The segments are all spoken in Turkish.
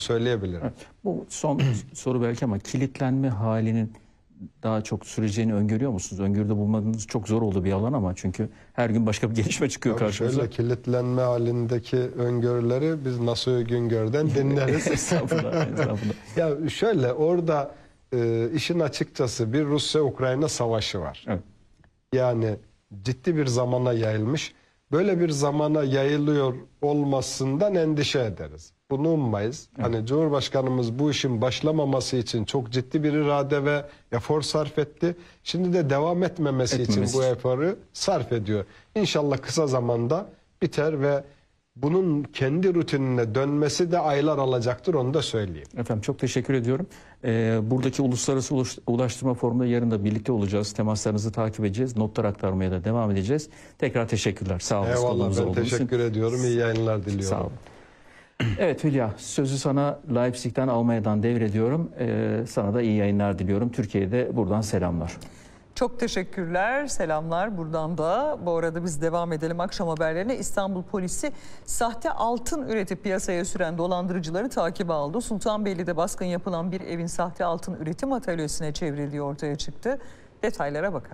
söyleyebilirim. Evet. Bu son soru belki ama kilitlenme halinin daha çok süreceğini öngörüyor musunuz? Öngörüde bulmadığınız çok zor oldu bir alan ama çünkü her gün başka bir gelişme çıkıyor karşımıza. Şöyle kilitlenme halindeki öngörüleri biz Nasuhi Güngör'den dinleriz. Estağfurullah, estağfurullah. Ya şöyle orada işin açıkçası bir Rusya-Ukrayna savaşı var. Evet. Yani ciddi bir zamana yayılmış. Böyle bir zamana yayılıyor olmasından endişe ederiz. Bunu ummayız. Evet. Hani Cumhurbaşkanımız bu işin başlamaması için çok ciddi bir irade ve efor sarf etti. Şimdi de devam etmemesi için bu eforu sarf ediyor. İnşallah kısa zamanda biter ve bunun kendi rutinine dönmesi de aylar alacaktır, onu da söyleyeyim. Efendim çok teşekkür ediyorum. Buradaki Uluslararası Ulaştırma Forumu'nda yarın da birlikte olacağız. Temaslarınızı takip edeceğiz. Notlar aktarmaya da devam edeceğiz. Tekrar teşekkürler. Sağ olun. Eyvallah, ben teşekkür ediyorum. İyi yayınlar diliyorum. Sağ olun. Evet Hülya, sözü sana Leipzig'ten Almanya'dan devrediyorum. Sana da iyi yayınlar diliyorum. Türkiye'de buradan selamlar. Çok teşekkürler, selamlar buradan da. Bu arada biz devam edelim akşam haberlerine. İstanbul polisi sahte altın üretip piyasaya süren dolandırıcıları takibe aldı. Sultanbeyli'de baskın yapılan bir evin sahte altın üretim atölyesine çevrildiği ortaya çıktı. Detaylara bakalım.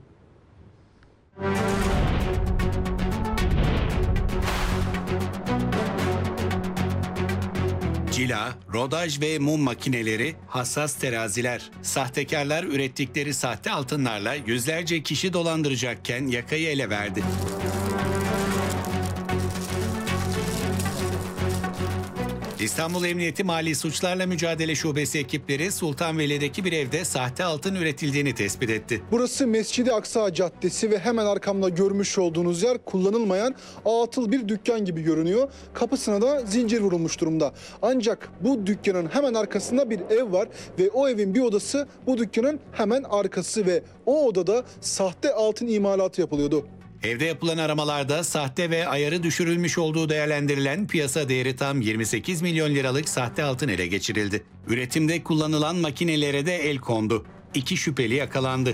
Cila, rodaj ve mum makineleri, hassas teraziler. Sahtekarlar ürettikleri sahte altınlarla yüzlerce kişi dolandıracakken yakayı ele verdi. İstanbul Emniyeti Mali Suçlarla Mücadele Şubesi ekipleri Sultanbeyli'deki bir evde sahte altın üretildiğini tespit etti. Burası Mescid-i Aksa Caddesi ve hemen arkamda görmüş olduğunuz yer kullanılmayan atıl bir dükkan gibi görünüyor. Kapısına da zincir vurulmuş durumda. Ancak bu dükkanın hemen arkasında bir ev var ve o evin bir odası bu dükkanın hemen arkası ve o odada sahte altın imalatı yapılıyordu. Evde yapılan aramalarda sahte ve ayarı düşürülmüş olduğu değerlendirilen piyasa değeri tam 28 milyon liralık sahte altın ele geçirildi. Üretimde kullanılan makinelere de el kondu. 2 şüpheli yakalandı.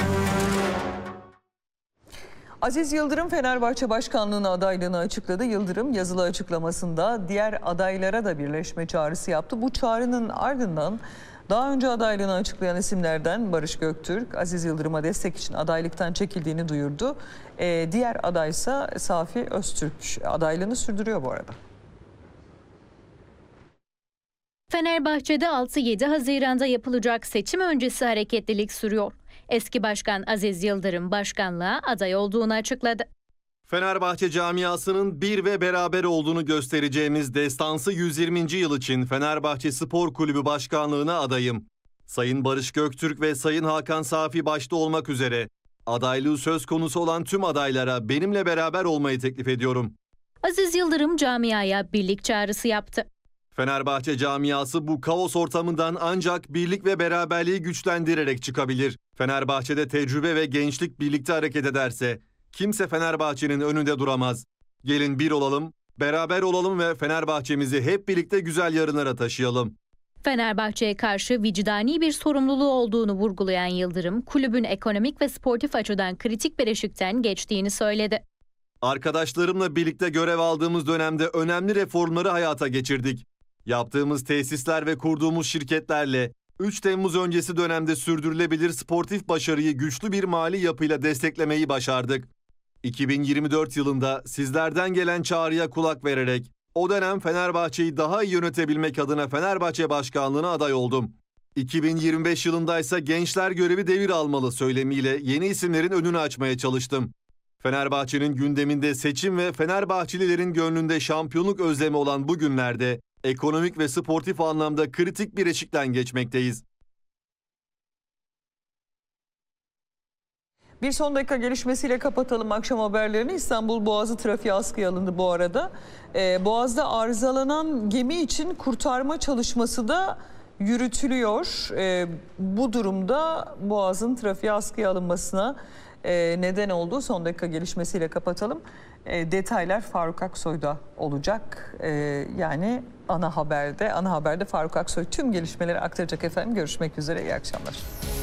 Aziz Yıldırım Fenerbahçe Başkanlığı'na adaylığını açıkladı. Yıldırım yazılı açıklamasında diğer adaylara da birleşme çağrısı yaptı. Bu çağrının ardından daha önce adaylığını açıklayan isimlerden Barış Göktürk, Aziz Yıldırım'a destek için adaylıktan çekildiğini duyurdu. Diğer adaysa Safi Öztürk adaylığını sürdürüyor bu arada. Fenerbahçe'de 6-7 Haziran'da yapılacak seçim öncesi hareketlilik sürüyor. Eski başkan Aziz Yıldırım başkanlığa aday olduğunu açıkladı. Fenerbahçe camiasının bir ve beraber olduğunu göstereceğimiz destansı 120. yıl için Fenerbahçe Spor Kulübü Başkanlığı'na adayım. Sayın Barış Göktürk ve Sayın Hakan Safi başta olmak üzere adaylığı söz konusu olan tüm adaylara benimle beraber olmayı teklif ediyorum. Aziz Yıldırım camiaya birlik çağrısı yaptı. Fenerbahçe camiası bu kaos ortamından ancak birlik ve beraberliği güçlendirerek çıkabilir. Fenerbahçe'de tecrübe ve gençlik birlikte hareket ederse kimse Fenerbahçe'nin önünde duramaz. Gelin bir olalım, beraber olalım ve Fenerbahçe'mizi hep birlikte güzel yarınlara taşıyalım. Fenerbahçe'ye karşı vicdani bir sorumluluğu olduğunu vurgulayan Yıldırım, kulübün ekonomik ve sportif açıdan kritik bir eşikten geçtiğini söyledi. Arkadaşlarımla birlikte görev aldığımız dönemde önemli reformları hayata geçirdik. Yaptığımız tesisler ve kurduğumuz şirketlerle 3 Temmuz öncesi dönemde sürdürülebilir sportif başarıyı güçlü bir mali yapıyla desteklemeyi başardık. 2024 yılında sizlerden gelen çağrıya kulak vererek o dönem Fenerbahçe'yi daha iyi yönetebilmek adına Fenerbahçe Başkanlığı'na aday oldum. 2025 yılında ise gençler görevi devir almalı söylemiyle yeni isimlerin önünü açmaya çalıştım. Fenerbahçe'nin gündeminde seçim ve Fenerbahçelilerin gönlünde şampiyonluk özlemi olan bu günlerde ekonomik ve sportif anlamda kritik bir eşikten geçmekteyiz. Bir son dakika gelişmesiyle kapatalım akşam haberlerini. İstanbul Boğazı trafiğe askıya alındı bu arada. Boğaz'da arızalanan gemi için kurtarma çalışması da yürütülüyor. Bu durumda Boğaz'ın trafiğe askıya alınmasına neden oldu. Son dakika gelişmesiyle kapatalım. Detaylar Faruk Aksoy'da olacak. Yani ana haberde Faruk Aksoy tüm gelişmeleri aktaracak efendim. Görüşmek üzere, iyi akşamlar.